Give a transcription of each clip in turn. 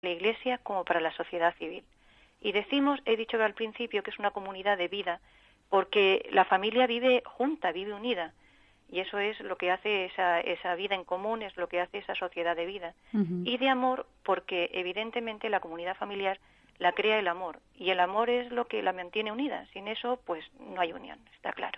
la Iglesia como para la sociedad civil. Y decimos, he dicho al principio, que es una comunidad de vida, porque la familia vive junta, vive unida, y eso es lo que hace esa vida en común, es lo que hace esa sociedad de vida. Y de amor, porque evidentemente la comunidad familiar la crea el amor, y el amor es lo que la mantiene unida. Sin eso, pues no hay unión, está claro.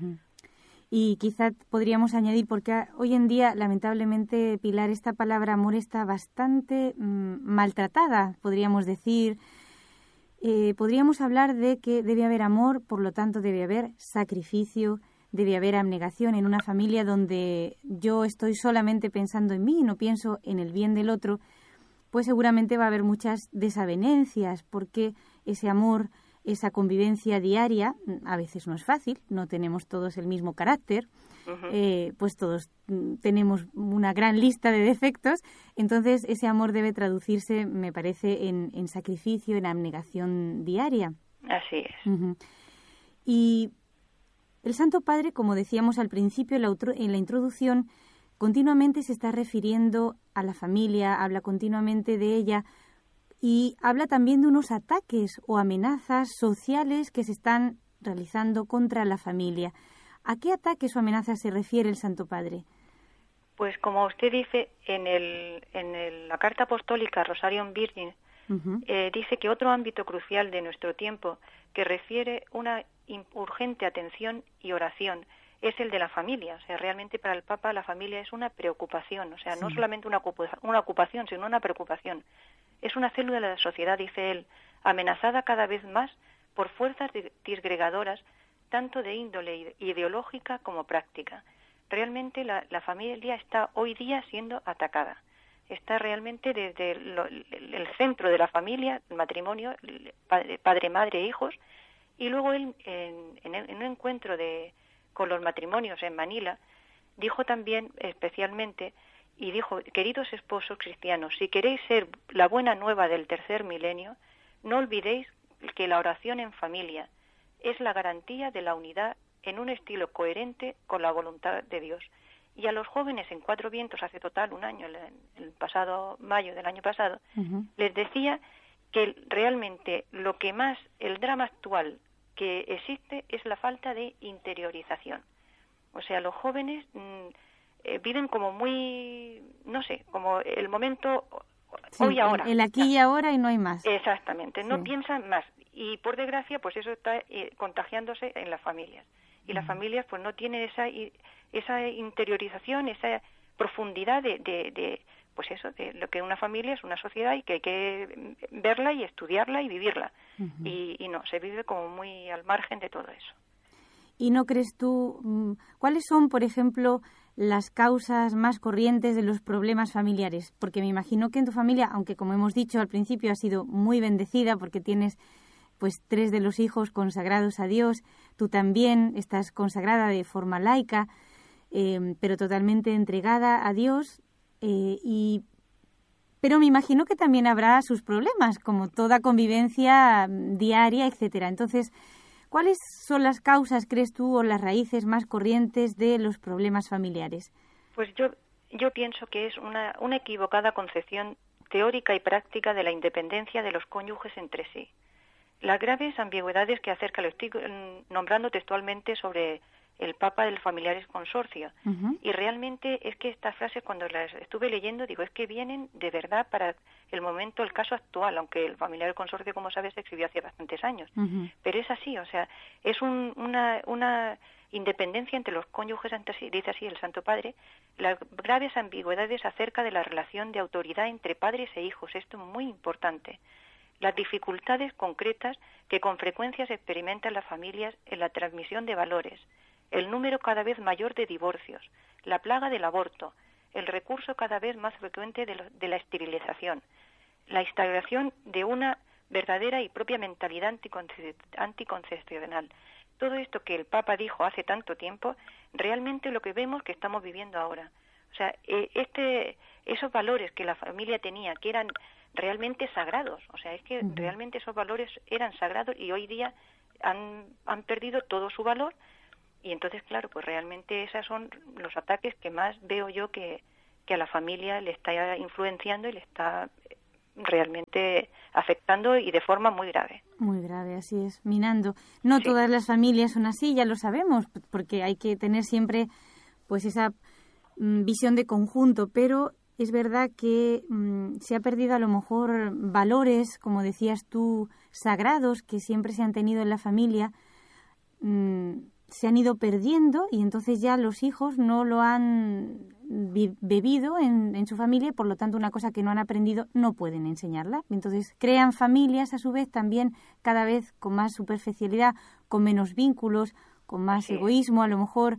Y quizá podríamos añadir, porque hoy en día, lamentablemente, Pilar, esta palabra amor está bastante maltratada, podríamos decir. Podríamos hablar de que debe haber amor, por lo tanto debe haber sacrificio, debe haber abnegación en una familia donde yo estoy solamente pensando en mí y no pienso en el bien del otro. Pues seguramente va a haber muchas desavenencias, porque ese amor, esa convivencia diaria, a veces no es fácil, no tenemos todos el mismo carácter, pues todos tenemos una gran lista de defectos, entonces ese amor debe traducirse, me parece, en sacrificio, en abnegación diaria. Así es. Y el Santo Padre, como decíamos al principio en la introducción, continuamente se está refiriendo a la familia, habla continuamente de ella y habla también de unos ataques o amenazas sociales que se están realizando contra la familia. ¿A qué ataques o amenazas se refiere el Santo Padre? Pues como usted dice, en la Carta Apostólica Rosarium Virgin, dice que otro ámbito crucial de nuestro tiempo que requiere una urgente atención y oración es el de la familia. O sea, realmente para el Papa la familia es una preocupación, o sea, no solamente una ocupación, sino una preocupación. Es una célula de la sociedad, dice él, amenazada cada vez más por fuerzas disgregadoras, tanto de índole ideológica como práctica. Realmente la familia está hoy día siendo atacada. Está realmente desde el centro de la familia, el matrimonio, padre, madre, hijos, y luego él, en un encuentro con los matrimonios en Manila, dijo también especialmente, y dijo: queridos esposos cristianos, si queréis ser la buena nueva del tercer milenio, no olvidéis que la oración en familia es la garantía de la unidad en un estilo coherente con la voluntad de Dios. Y a los jóvenes en Cuatro Vientos, hace total un año, el pasado mayo del año pasado, les decía que realmente el drama actual que existe es la falta de interiorización. O sea, los jóvenes viven como muy, no sé, como el momento hoy ahora. El aquí y ahora y no hay más. Exactamente, no piensan más. Y por desgracia, pues eso está contagiándose en las familias. Y las familias pues no tienen esa interiorización, esa profundidad de pues eso, de lo que una familia es una sociedad y que hay que verla y estudiarla y vivirla. Y no, se vive como muy al margen de todo eso. ¿Y no crees tú, cuáles son, por ejemplo, las causas más corrientes de los problemas familiares? Porque me imagino que en tu familia, aunque como hemos dicho al principio, has sido muy bendecida porque tienes pues 3 de los hijos consagrados a Dios, tú también estás consagrada de forma laica, pero totalmente entregada a Dios, pero me imagino que también habrá sus problemas, como toda convivencia diaria, etcétera. Entonces, ¿cuáles son las causas, crees tú, o las raíces más corrientes de los problemas familiares? Pues yo pienso que es una equivocada concepción teórica y práctica de la independencia de los cónyuges entre sí. Las graves ambigüedades que acerca, lo estoy nombrando textualmente sobre el Papa del Familiares Consorcio. Y realmente es que estas frases, cuando las estuve leyendo, digo, es que vienen de verdad para el momento, el caso actual, aunque el Familiares Consorcio, como sabes, se escribió hace bastantes años. Pero es así, o sea, es una independencia entre los cónyuges, dice así el Santo Padre, las graves ambigüedades acerca de la relación de autoridad entre padres e hijos. Esto es muy importante. Las dificultades concretas que con frecuencia se experimentan las familias en la transmisión de valores, el número cada vez mayor de divorcios, la plaga del aborto, el recurso cada vez más frecuente de la esterilización, la instauración de una verdadera y propia mentalidad anticoncepcional. Todo esto que el Papa dijo hace tanto tiempo, realmente lo que vemos que estamos viviendo ahora. O sea, esos valores que la familia tenía, que eran realmente sagrados, o sea, es que realmente esos valores eran sagrados y hoy día han perdido todo su valor. Y entonces, claro, pues realmente esos son los ataques que más veo yo que a la familia le está influenciando y le está realmente afectando y de forma muy grave. Muy grave, así es, minando. No todas las familias son así, ya lo sabemos, porque hay que tener siempre pues esa visión de conjunto, pero es verdad que se ha perdido a lo mejor valores, como decías tú, sagrados que siempre se han tenido en la familia, se han ido perdiendo y entonces ya los hijos no lo han bebido en su familia y por lo tanto una cosa que no han aprendido no pueden enseñarla. Entonces crean familias a su vez también cada vez con más superficialidad, con menos vínculos, con más egoísmo, a lo mejor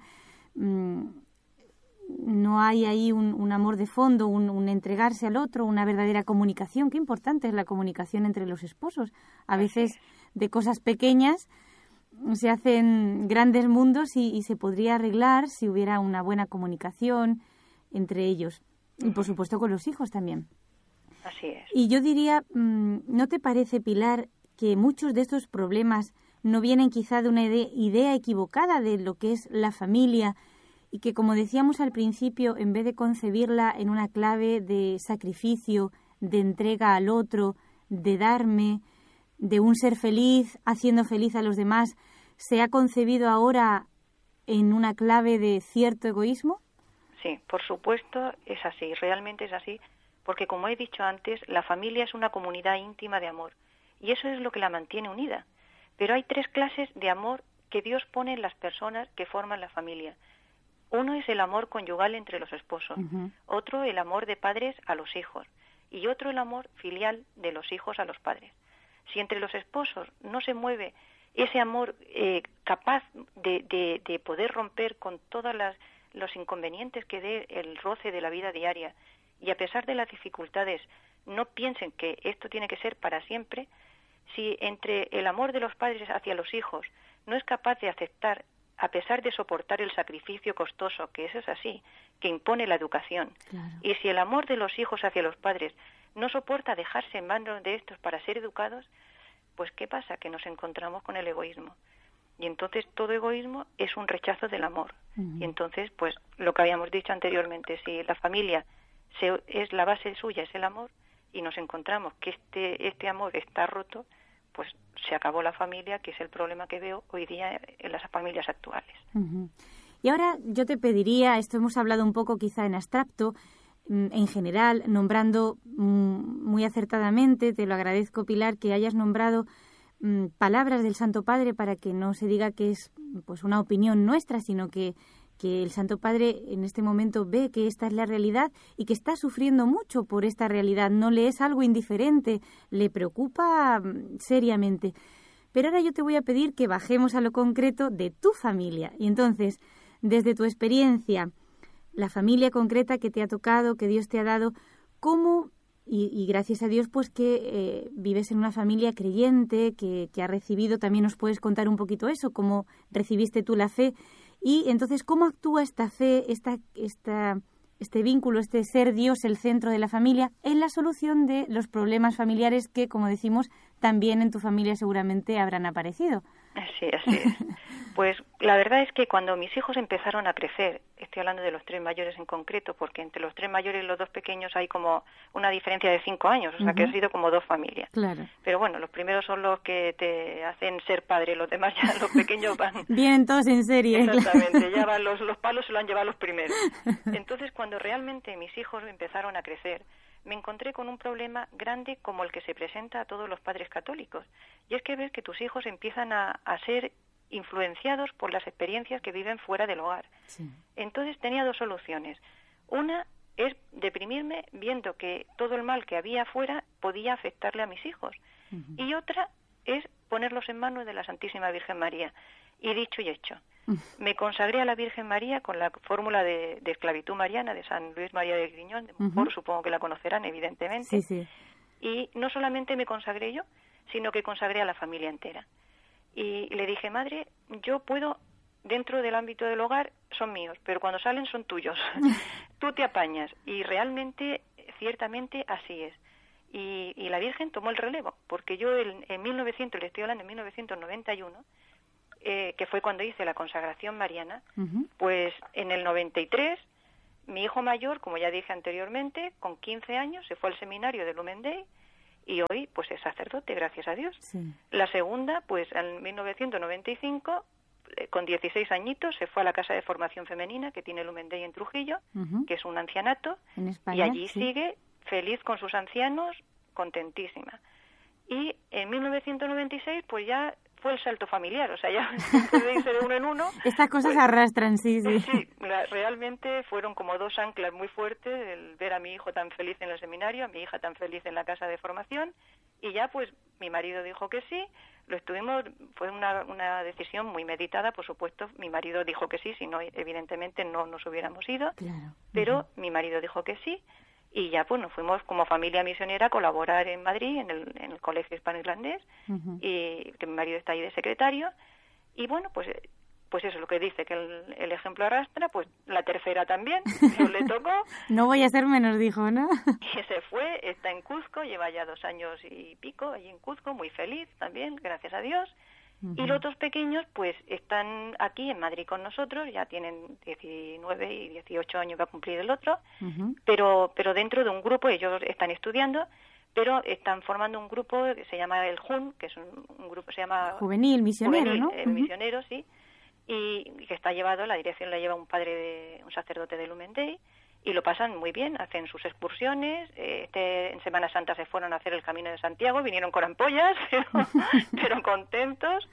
no hay ahí un amor de fondo, un entregarse al otro, una verdadera comunicación. Qué importante es la comunicación entre los esposos. A veces de cosas pequeñas se hacen grandes mundos y se podría arreglar si hubiera una buena comunicación entre ellos. Y por supuesto con los hijos también. Así es. Y yo diría, ¿no te parece, Pilar, que muchos de estos problemas no vienen quizá de una idea equivocada de lo que es la familia y que, como decíamos al principio, en vez de concebirla en una clave de sacrificio, de entrega al otro, de darme, de un ser feliz, haciendo feliz a los demás, se ha concebido ahora en una clave de cierto egoísmo? Sí, por supuesto es así, realmente es así, porque como he dicho antes, la familia es una comunidad íntima de amor y eso es lo que la mantiene unida. Pero hay 3 clases de amor que Dios pone en las personas que forman la familia. Uno es el amor conyugal entre los esposos, otro el amor de padres a los hijos y otro el amor filial de los hijos a los padres. Si entre los esposos no se mueve ese amor capaz de poder romper con todos los inconvenientes que dé el roce de la vida diaria y a pesar de las dificultades no piensen que esto tiene que ser para siempre, si entre el amor de los padres hacia los hijos no es capaz de aceptar a pesar de soportar el sacrificio costoso, que eso es así, que impone la educación, y si el amor de los hijos hacia los padres no soporta dejarse en manos de estos para ser educados, pues ¿qué pasa? Que nos encontramos con el egoísmo. Y entonces todo egoísmo es un rechazo del amor. Y entonces, pues lo que habíamos dicho anteriormente, si la familia es la base suya, es el amor, y nos encontramos que este amor está roto, pues se acabó la familia, que es el problema que veo hoy día en las familias actuales. Y ahora yo te pediría, esto hemos hablado un poco quizá en abstracto, en general, nombrando muy acertadamente, te lo agradezco, Pilar, que hayas nombrado palabras del Santo Padre para que no se diga que es pues una opinión nuestra, sino que el Santo Padre en este momento ve que esta es la realidad y que está sufriendo mucho por esta realidad. No le es algo indiferente, le preocupa seriamente. Pero ahora yo te voy a pedir que bajemos a lo concreto de tu familia. Y entonces, desde tu experiencia, la familia concreta que te ha tocado, que Dios te ha dado, ¿cómo, y gracias a Dios, pues que vives en una familia creyente, que ha recibido, también nos puedes contar un poquito eso, cómo recibiste tú la fe? Y entonces, ¿cómo actúa esta fe, este vínculo, este ser Dios el centro de la familia en la solución de los problemas familiares que, como decimos, también en tu familia seguramente habrán aparecido? Así es. Pues la verdad es que cuando mis hijos empezaron a crecer, estoy hablando de los 3 mayores en concreto, porque entre los 3 mayores y los 2 pequeños hay como una diferencia de 5 años, o sea que ha sido como 2 familias. Claro. Pero bueno, los primeros son los que te hacen ser padre, los demás ya, los pequeños van... Vienen todos en serie. Exactamente, claro. Ya van los palos se lo han llevado los primeros. Entonces cuando realmente mis hijos empezaron a crecer, me encontré con un problema grande como el que se presenta a todos los padres católicos. Y es que ves que tus hijos empiezan a ser influenciados por las experiencias que viven fuera del hogar. Sí. Entonces tenía 2 soluciones. Una es deprimirme viendo que todo el mal que había afuera podía afectarle a mis hijos. Y otra es ponerlos en manos de la Santísima Virgen María. Y dicho y hecho. Me consagré a la Virgen María con la fórmula de esclavitud mariana de San Luis María de Griñón, de Montfort, supongo que la conocerán evidentemente. Sí. Y no solamente me consagré yo, sino que consagré a la familia entera. Y le dije, madre, yo puedo, dentro del ámbito del hogar, son míos, pero cuando salen son tuyos. Tú te apañas. Y realmente, ciertamente, así es. Y la Virgen tomó el relevo, porque yo en 1900, le estoy hablando en 1991, que fue cuando hice la consagración mariana, pues en el 93, mi hijo mayor, como ya dije anteriormente, con 15 años, se fue al seminario de Lumen Day y hoy pues es sacerdote, gracias a Dios. Sí. La segunda, pues en 1995, con 16 añitos, se fue a la Casa de Formación Femenina que tiene Lumen Day en Trujillo, que es un ancianato, en España, y allí sigue feliz con sus ancianos, contentísima. Y en 1996 pues ya fue el salto familiar, o sea, ya puede irse de uno en uno. Estas cosas pues, arrastran, sí. Sí, realmente fueron como dos anclas muy fuertes, el ver a mi hijo tan feliz en el seminario, a mi hija tan feliz en la casa de formación, y ya pues mi marido dijo que sí, fue una decisión muy meditada, por supuesto, mi marido dijo que sí, si no, evidentemente no nos hubiéramos ido, claro. Pero mi marido dijo que sí, y ya pues nos fuimos como familia misionera a colaborar en Madrid, en el Colegio Hispano-Irlandés, y que mi marido está ahí de secretario, y bueno, pues eso es lo que dice, que el ejemplo arrastra, pues la tercera también, pues le tocó. No voy a ser menos, dijo, ¿no? Y se fue, está en Cuzco, lleva ya 2 años y pico allí en Cuzco, muy feliz también, gracias a Dios. Y los dos pequeños pues están aquí en Madrid con nosotros, ya tienen 19 y 18 años, va a cumplir el otro, pero dentro de un grupo, ellos están estudiando, pero están formando un grupo que se llama el JUN, que es un grupo, se llama... Juvenil, misionero, ¿no? Misionero, sí, y que está llevado, la dirección la lleva un sacerdote de Lumen Day, y lo pasan muy bien, hacen sus excursiones, en Semana Santa se fueron a hacer el Camino de Santiago, vinieron con ampollas, pero contentos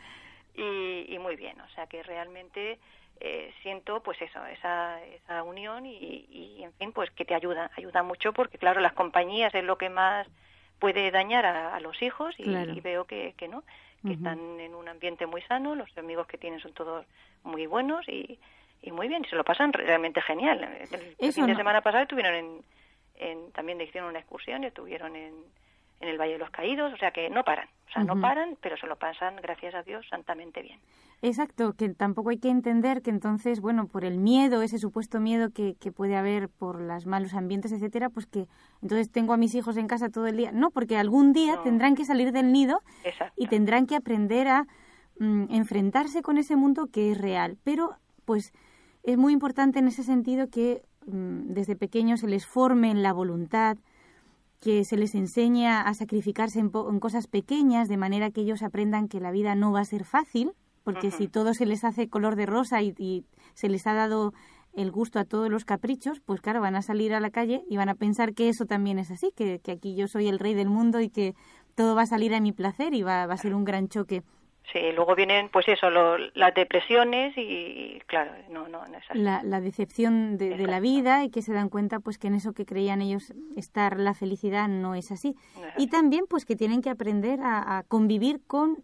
y muy bien, o sea que realmente siento pues eso, esa unión y en fin, pues que te ayuda mucho porque claro, las compañías es lo que más puede dañar a los hijos y, claro. y veo que no, que están en un ambiente muy sano, los amigos que tienen son todos muy buenos y muy bien, se lo pasan realmente genial. El fin de semana pasado estuvieron también hicieron una excursión, estuvieron en el Valle de los Caídos, o sea que no paran, no paran, pero se lo pasan, gracias a Dios, santamente bien. Exacto, que tampoco hay que entender que entonces, bueno, por el miedo, ese supuesto miedo que puede haber por los malos ambientes, etcétera, pues que entonces tengo a mis hijos en casa todo el día. No, porque algún día tendrán que salir del nido. Exacto. Y tendrán que aprender a enfrentarse con ese mundo que es real. Pero, pues, es muy importante en ese sentido que desde pequeños se les forme en la voluntad, que se les enseña a sacrificarse en cosas pequeñas, de manera que ellos aprendan que la vida no va a ser fácil, porque si todo se les hace color de rosa y se les ha dado el gusto a todos los caprichos, pues claro, van a salir a la calle y van a pensar que eso también es así, que aquí yo soy el rey del mundo y que todo va a salir a mi placer y va a ser un gran choque. Sí, luego vienen, pues eso, las depresiones y claro, no es así. La decepción de la vida y que se dan cuenta pues que en eso que creían ellos estar la felicidad no es así. Y también pues que tienen que aprender a convivir con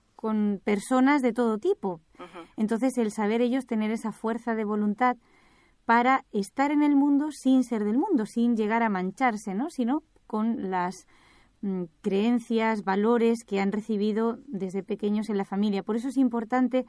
personas de todo tipo. Entonces el saber ellos tener esa fuerza de voluntad para estar en el mundo sin ser del mundo, sin llegar a mancharse, ¿no? Sino con las creencias, valores que han recibido desde pequeños en la familia. Por eso es importante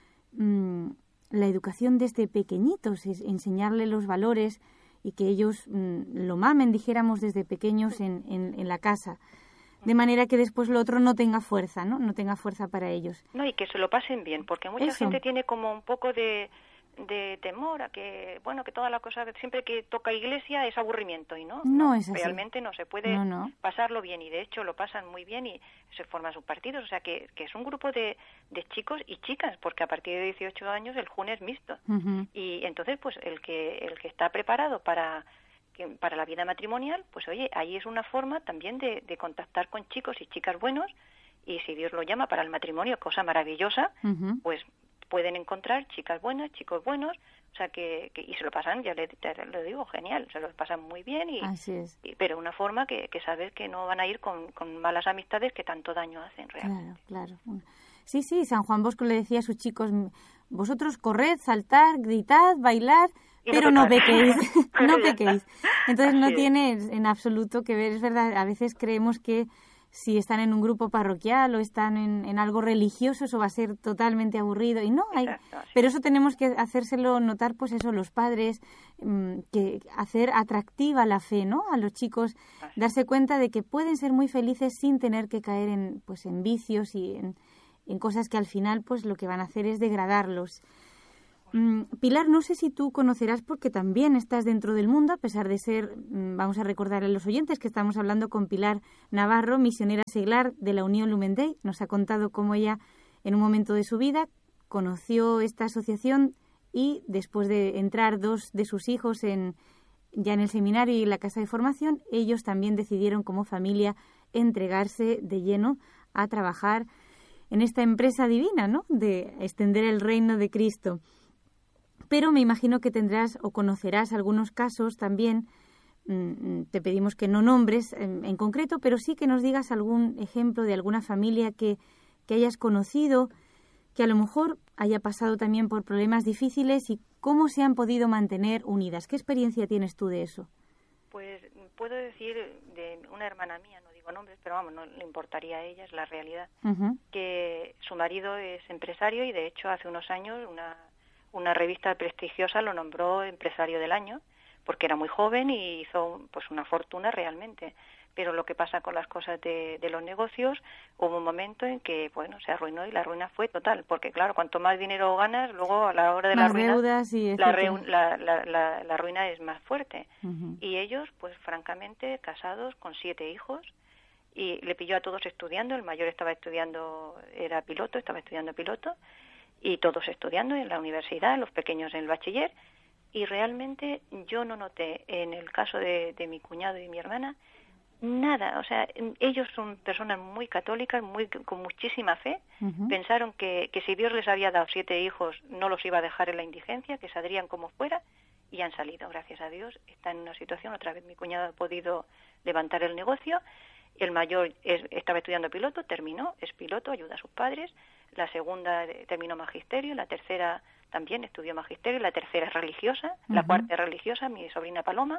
la educación desde pequeñitos, es enseñarle los valores y que ellos lo mamen, dijéramos, desde pequeños en la casa. De manera que después lo otro no tenga fuerza, ¿no? No tenga fuerza para ellos. No, y que se lo pasen bien, porque mucha gente tiene como un poco de temor a que, bueno, que toda la cosa, siempre que toca iglesia es aburrimiento y no es así. Realmente no se puede pasarlo bien y de hecho lo pasan muy bien y se forman sus partidos, o sea que es un grupo de chicos y chicas, porque a partir de 18 años el JUN es mixto y entonces pues el que está preparado para la vida matrimonial, pues oye, ahí es una forma también de contactar con chicos y chicas buenos y si Dios lo llama para el matrimonio, cosa maravillosa, pues pueden encontrar chicas buenas, chicos buenos, o sea que y se lo pasan, ya le digo, genial, se lo pasan muy bien Así es. pero una forma que sabes que no van a ir con malas amistades que tanto daño hacen realmente. Claro. Sí, San Juan Bosco le decía a sus chicos, vosotros corred, saltar, gritad, bailar, pero no pequéis, no pequéis. Entonces no tiene en absoluto que ver, es verdad, a veces creemos que si están en un grupo parroquial o están en algo religioso, eso va a ser totalmente aburrido. Y no, pero eso tenemos que hacérselo notar, pues eso, los padres, que hacer atractiva la fe, ¿no? A los chicos, darse cuenta de que pueden ser muy felices sin tener que caer en vicios y en cosas que al final, pues lo que van a hacer es degradarlos. Pilar, no sé si tú conocerás, porque también estás dentro del mundo, a pesar de ser, vamos a recordar a los oyentes que estamos hablando con Pilar Navarro, misionera seglar de la Unión Lumen Day. Nos ha contado cómo ella, en un momento de su vida, conoció esta asociación y después de entrar 2 de sus hijos ya en el seminario y en la casa de formación, ellos también decidieron como familia entregarse de lleno a trabajar en esta empresa divina, ¿no?, de extender el reino de Cristo. Pero me imagino que tendrás o conocerás algunos casos también. Te pedimos que no nombres en concreto, pero sí que nos digas algún ejemplo de alguna familia que hayas conocido, que a lo mejor haya pasado también por problemas difíciles y cómo se han podido mantener unidas. ¿Qué experiencia tienes tú de eso? Pues puedo decir de una hermana mía, no digo nombres, pero vamos, no le importaría a ella, es la realidad, que su marido es empresario y de hecho hace unos años una revista prestigiosa lo nombró empresario del año porque era muy joven y hizo pues una fortuna realmente. Pero lo que pasa con las cosas de los negocios, hubo un momento en que, bueno, se arruinó y la ruina fue total, porque claro, cuanto más dinero ganas, luego a la hora de la ruina, la ruina es más fuerte. Y ellos, pues francamente, casados con 7 hijos, y le pilló a todos estudiando. El mayor estaba estudiando piloto, y todos estudiando en la universidad, los pequeños en el bachiller, y realmente yo no noté en el caso de mi cuñado y mi hermana nada. O sea, ellos son personas muy católicas, con muchísima fe. Pensaron que si Dios les había dado 7 hijos no los iba a dejar en la indigencia, que saldrían como fuera, y han salido, gracias a Dios. Está en una situación, otra vez mi cuñado ha podido levantar el negocio. El mayor estaba estudiando piloto, terminó, es piloto, ayuda a sus padres. La segunda terminó magisterio, la tercera también estudió magisterio, la tercera es religiosa, la cuarta es religiosa, mi sobrina Paloma.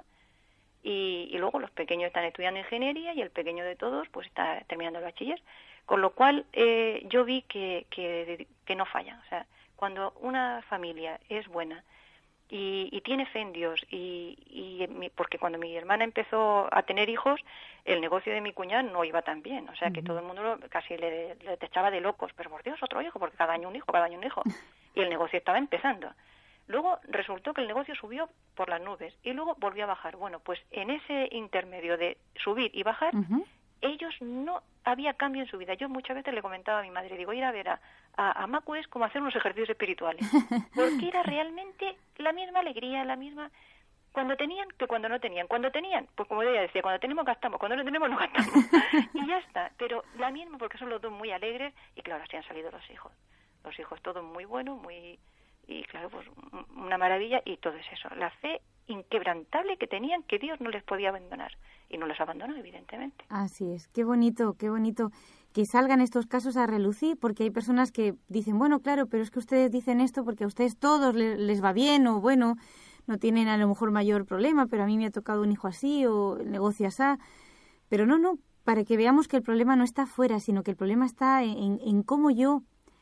Y luego los pequeños están estudiando ingeniería y el pequeño de todos pues está terminando el bachiller. Con lo cual yo vi que no fallan. O sea, cuando una familia es buena y tiene fe en Dios, porque cuando mi hermana empezó a tener hijos, el negocio de mi cuñada no iba tan bien. O sea, que todo el mundo casi le echaba de locos. Pero por Dios, otro hijo, porque cada año un hijo. Y el negocio estaba empezando. Luego resultó que el negocio subió por las nubes y luego volvió a bajar. Bueno, pues en ese intermedio de subir y bajar, ellos no había cambio en su vida. Yo muchas veces le comentaba a mi madre, digo, ir a ver a Macu es como hacer unos ejercicios espirituales, porque era realmente la misma alegría, la misma cuando tenían que cuando no tenían. Cuando tenían, pues como ella decía, cuando tenemos gastamos, cuando no tenemos no gastamos. Y ya está, pero la misma, porque son los dos muy alegres y claro, así han salido los hijos. Los hijos todos muy buenos, y claro, pues una maravilla, y todo es eso, la fe inquebrantable que tenían, que Dios no les podía abandonar, y no los abandonó, evidentemente. Así es, qué bonito que salgan estos casos a relucir, porque hay personas que dicen, bueno, claro, pero es que ustedes dicen esto porque a ustedes todos les va bien, o bueno, no tienen a lo mejor mayor problema, pero a mí me ha tocado un hijo así, o el negocio así, pero no, para que veamos que el problema no está fuera, sino que el problema está en cómo yo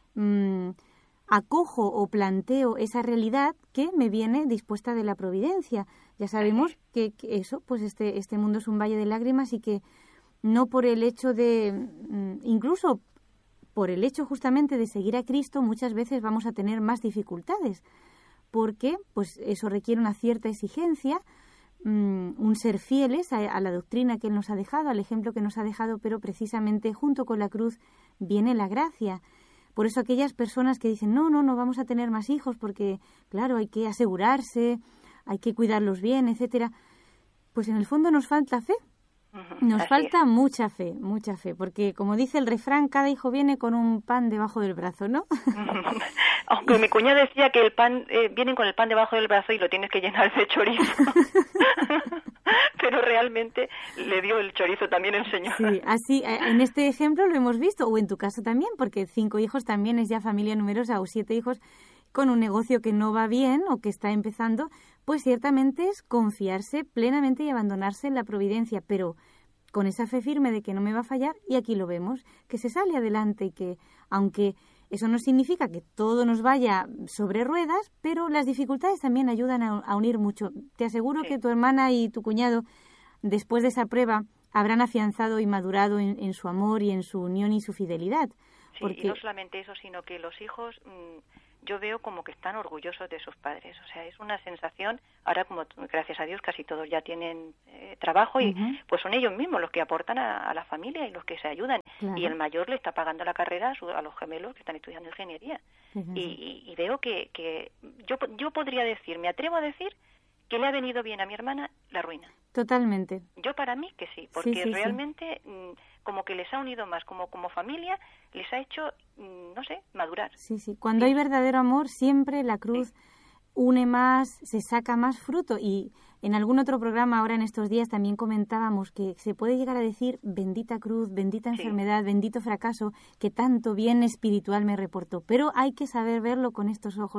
acojo o planteo esa realidad que me viene dispuesta de la providencia. Ya sabemos que eso, pues este mundo es un valle de lágrimas y que no por el hecho incluso por el hecho justamente de seguir a Cristo, muchas veces vamos a tener más dificultades, porque pues eso requiere una cierta exigencia, un ser fieles a la doctrina que Él nos ha dejado, al ejemplo que nos ha dejado, pero precisamente junto con la cruz viene la gracia. Por eso aquellas personas que dicen, no vamos a tener más hijos porque, claro, hay que asegurarse, hay que cuidarlos bien, etcétera, pues en el fondo nos falta fe. Nos falta mucha fe, porque como dice el refrán, cada hijo viene con un pan debajo del brazo, ¿no? Aunque mi cuñada decía que el pan, vienen con el pan debajo del brazo y lo tienes que llenar de chorizo. Pero realmente le dio el chorizo también el Señor. Sí, así, en este ejemplo lo hemos visto, o en tu caso también, porque 5 hijos también es ya familia numerosa, o 7 hijos con un negocio que no va bien o que está empezando, pues ciertamente es confiarse plenamente y abandonarse en la providencia, pero con esa fe firme de que no me va a fallar, y aquí lo vemos, que se sale adelante y que, aunque eso no significa que todo nos vaya sobre ruedas, pero las dificultades también ayudan a unir mucho. Te aseguro que tu hermana y tu cuñado, después de esa prueba, habrán afianzado y madurado en su amor y en su unión y su fidelidad. Sí, porque... y no solamente eso, sino que los hijos yo veo como que están orgullosos de sus padres. O sea, es una sensación, ahora como gracias a Dios casi todos ya tienen trabajo y pues son ellos mismos los que aportan a la familia y los que se ayudan. Claro. Y el mayor le está pagando la carrera a los gemelos que están estudiando ingeniería. Y veo que yo podría decir, me atrevo a decir que le ha venido bien a mi hermana la ruina. Totalmente. Yo para mí que sí, porque realmente como que les ha unido más, como familia, les ha hecho, no sé, madurar. Sí, sí. Cuando hay verdadero amor, siempre la cruz une más, se saca más fruto. Y en algún otro programa ahora en estos días también comentábamos que se puede llegar a decir bendita cruz, bendita enfermedad, bendito fracaso, que tanto bien espiritual me reportó. Pero hay que saber verlo con estos ojos